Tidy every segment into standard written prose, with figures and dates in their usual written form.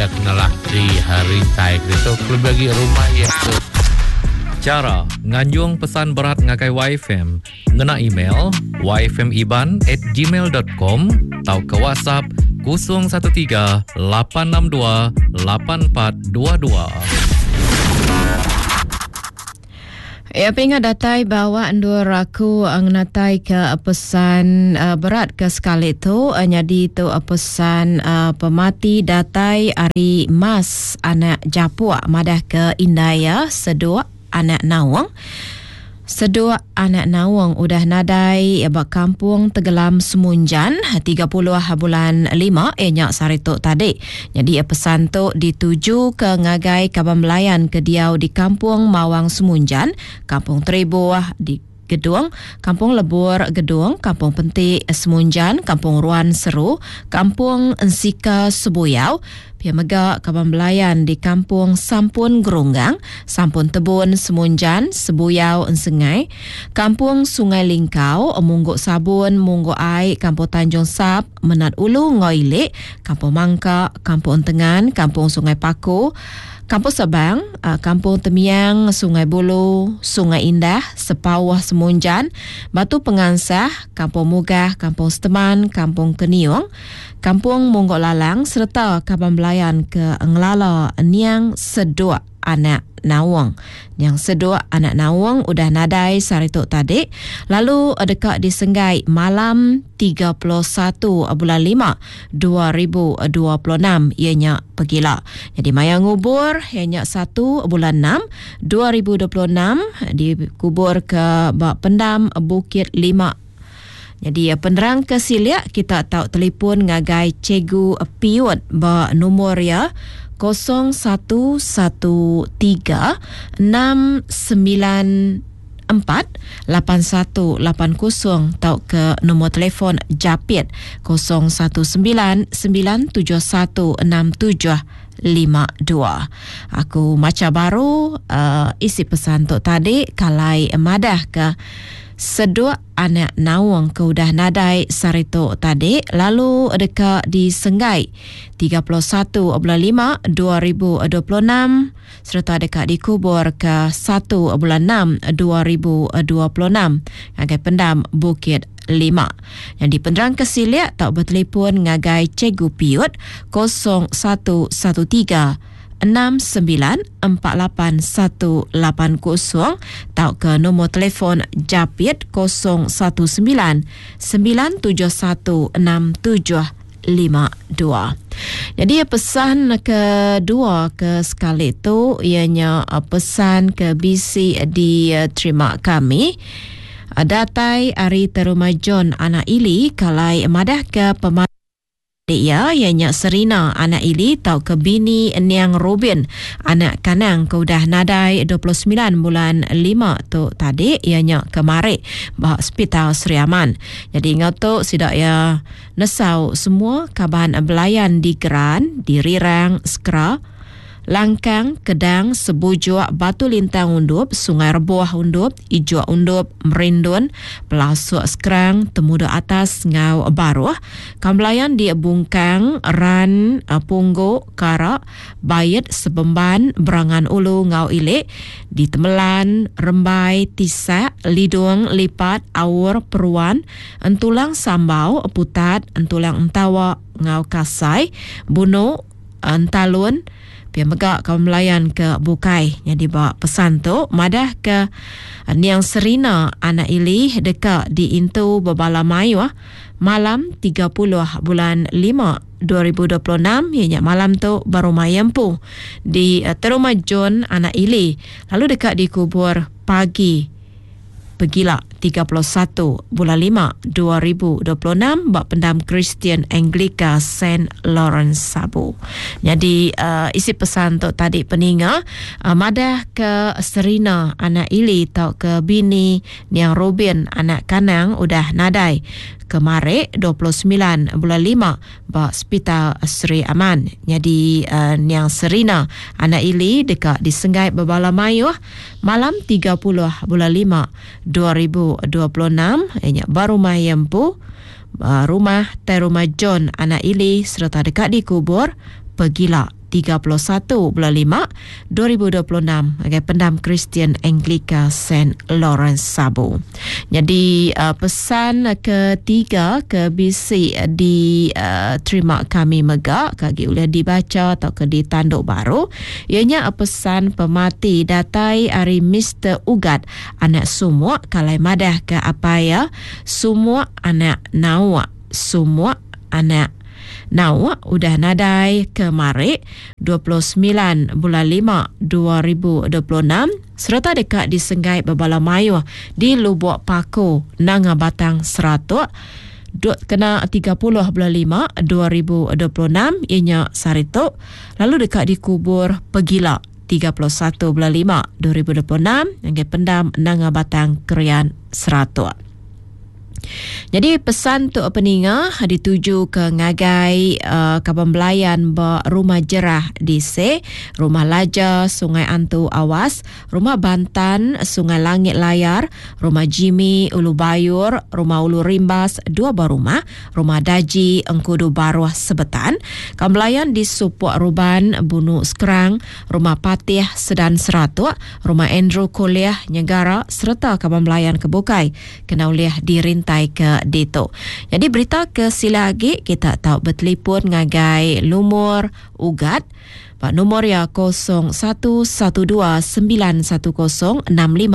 ya kenalah di hari tai itu bagi rumah ya tu. Cara nganjung pesan berat ngakai YFM ngena email yfmiban@gmail.com atau ke WhatsApp 013 862 8422. Ya, pengat datai bawa andur aku ngnatai ke pesan berat ke sekali tu nyadi tu pesan pemati datai Ari Mas anak Japua madah ke Indaya sedua anak Nawang. Sedua anak Nawang udah nadai bak kampung Tegelam Semunjan 30 bulan 5 nyak sarituk tadi. Jadi pesan tu dituju ke ngagai Kaban Melayan ke diau di kampung Mawang Semunjan, kampung Teribu di Gedung, Kampung Lebur Gedung, Kampung Pentik Semunjan, Kampung Ruan Seru, Kampung Ensika Sebuyau, Pia Mega Kaban Melayan di Kampung Sampun Gerunggang, Sampun Tebun Semunjan, Sebuyau Ensengai, Kampung Sungai Lingkau, Mungguk Sabun, Mungguk Ai, Kampung Tanjung Sap, Menat Ulu Ngoilik, Kampung Mangkak, Kampung Tengan, Kampung Sungai Paku, Kampung Sabang, Kampung Temiang, Sungai Bulu, Sungai Indah, Sepawah Semunjan, Batu Pengansah, Kampung Mugah, Kampung Seteman, Kampung Keniung, Kampung Munggok Lalang serta Kaban Melayan ke Ngelala Niang Sedua anak Nawang. Yang sedua anak Nawang udah nadai sarituk tadi. Lalu dekat disenggai malam 31 bulan 5 2026 ianya pergilah. Jadi maya ngubur ianya 1 bulan 6 2026 dikubur ke bak pendam Bukit 5. Jadi penerang kesiliak kita tahu telefon ngagai Cikgu Piut ba nombor ya 0113 694 8180 tau ke nombor telefon Japit 019 971 6752. Aku macam baru isi pesan tu tadi kalai madah ke sedua anak Nawang ke udah nadai sarituk tadi. Lalu dekat di Senggai 31 bulan 5 2026 serta dekat dikubur ke 1 bulan 6 2026 ngagai pendam Bukit 5. Yang di penerang kesiliak tak bertelefon ngagai Cikgu Piut 0113 6948 180 tau ke nombor telefon Japit 019 971 6752. Jadi pesan kedua ke sekali itu ianya pesan ke BC di terima kami datai Ari Terumajon anak Ili kalai madah ke pemat dia ianya Serina anak Ili tau ke bini Niang Robin anak Kanang ke udah nadai 29 bulan 5 tu tadi ianya kemari bah hospital Sri Aman. Jadi ngatu sidak ya nesau semua kaban belayan di Geran, di Rirang, Skra, Langkang, Kedang, Sebujuk, Batu Lintang Undup, Sungai Rebuah Undup, Ijuk Undup, Merindun, Pelasuk Sekerang, Temuda Atas, Ngau Baruh, Kambelayan di Bungkang, Ran, Punggo, Karak, Bayet, Sebemban, Berangan Ulu, Ngau Ilik, di Temelan, Rembai, Tisak, Lidung, Lipat, Awur, Peruan, Entulang Sambau, Putat, Entulang Entawa, Ngau Kasai, Buno, Entalun, Pia Megak Kawan Melayan ke Bukai. Jadi bawa pesan tu madah ke Niang Serina anak Ili dekat di Intu Babala Mayu malam 30 bulan 5 2026 ianya malam tu baru mayampu di Terumajon anak Ili. Lalu dekat dikubur pagi pergilah 31 bulan 5 2026 bak pendam Kristian Anglika St. Lawrence Sabu. Jadi isi pesan tu tadi peninga madah ke Serina anak Ili tau ke bini Niang Robin anak Kanang udah nadai kemari 29 bulan 5 bak hospital Sri Aman. Jadi Niang Serina anak Ili dekat di Senggai Babala Mayu malam 30 bulan 5 2026 baru mayampu rumah Terumajon anak Ili serta dekat dikubur pergilah 31 bulan 5 2026 okay, Pendam Kristian Anglika St. Lawrence Sabu. Jadi pesan ketiga ke BC diterima kami megak kaki boleh dibaca atau ke di tanduk baru, ianya pesan pemati datai ari Mr. Ugat anak semua kalai madah ke apa ya semua anak nawa semua anak Now, udah nadai ke Marik 29 bulan 5 2026 serta dekat di Senggai Babala Mayu di Lubuk Paku Nanga Batang Seratuk kena 30 bulan 5 2026 ianya Sarituk lalu dekat di Kubur Pegila 31 bulan 5 2026 yang pendam Nanga Batang Krian Seratuk. Jadi pesan tu peninga dituju ke ngagai Kaban Belayan Rumah Jerah DC, Rumah Laja Sungai Antu Awas, Rumah Bantan Sungai Langit Layar, Rumah Jimmy Ulu Bayur, Rumah Ulu Rimbas 2 rumah, Rumah Daji Engkudu Baruah Sebetan, Kaban Belayan di Supuk Ruban Bunu Sekerang, Rumah Patih Sedan Seratuk, Rumah Andrew Kuliah Nyegara serta Kaban Belayan Kebukai kena uliah dirintai ke Dito. Jadi berita ke sila lagi kita tahu bertelefon ngagai lumur Ugat. Pak nombor ya 011291065593.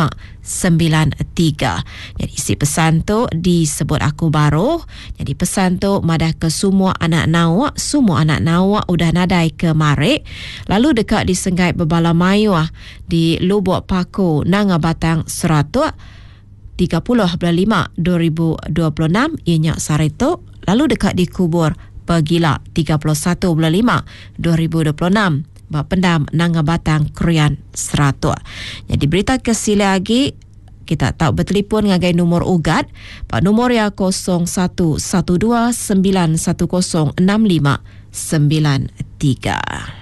Jadi isi pesan tu disebut aku baru. Jadi pesan tu madah ke semua anak nawak, semua anak nawak udah nadai ke Marik. Lalu dekat di Senggai Babala Mayu di Lubuk Paku Nanga Batang Seratuk 30 bulan 5 2026 ianya Sarituk lalu dekat di Kubur Pegila 31 bulan 5 2026 pendam Nanga Batang Krian Seratuk. Jadi berita ke sila lagi kita tahu bertelefon ngagai nombor Ugat pak nombor ya 011291065593.